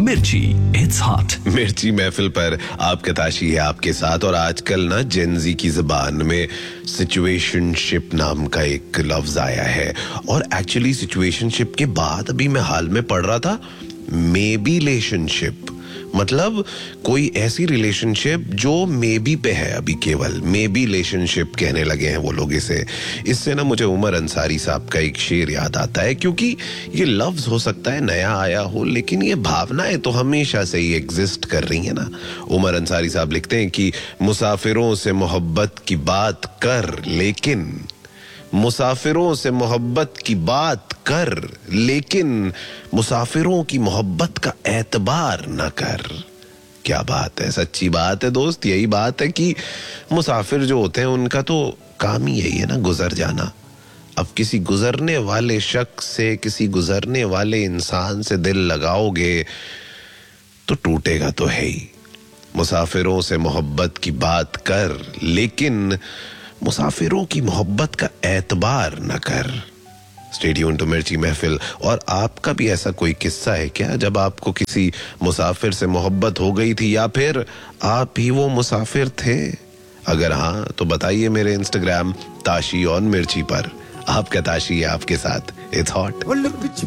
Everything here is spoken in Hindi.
मिर्ची, इट्स हॉट। मिर्ची महफिल पर आपका ताशी है आपके साथ। और आजकल ना जेनजी की जुबान में सिचुएशनशिप नाम का एक लफ्ज आया है। और एक्चुअली सिचुएशनशिप के बाद अभी मैं हाल में पढ़ रहा था मे बी रिलेशनशिप, मतलब कोई ऐसी रिलेशनशिप जो मे बी पे है। अभी केवल मे बी रिलेशनशिप कहने लगे हैं वो लोग इसे। इससे ना मुझे उमर अंसारी साहब का एक शेर याद आता है, क्योंकि ये लफ्ज हो सकता है नया आया हो, लेकिन ये भावनाएं तो हमेशा से ही एग्जिस्ट कर रही है ना। उमर अंसारी साहब लिखते हैं कि मुसाफिरों से मोहब्बत की बात कर, लेकिन मुसाफिरों से मोहब्बत की बात कर, लेकिन मुसाफिरों की मोहब्बत का एतबार न कर। क्या बात है, सच्ची बात है दोस्त। यही बात है कि मुसाफिर जो होते हैं उनका तो काम ही यही है ना, गुजर जाना। अब किसी गुजरने वाले शख्स से, किसी गुजरने वाले इंसान से दिल लगाओगे तो टूटेगा तो है ही। मुसाफिरों से मोहब्बत की बात कर, लेकिन मुसाफिरों की मोहब्बत का एतबार न कर। स्टे ट्यून टू मिर्ची महफिल। और आपका भी ऐसा कोई किस्सा है क्या जब आपको किसी मुसाफिर से मोहब्बत हो गई थी, या फिर आप ही वो मुसाफिर थे? अगर हाँ तो बताइए मेरे इंस्टाग्राम ताशी ऑन मिर्ची पर। आपका ताशी है आपके साथ। It's hot.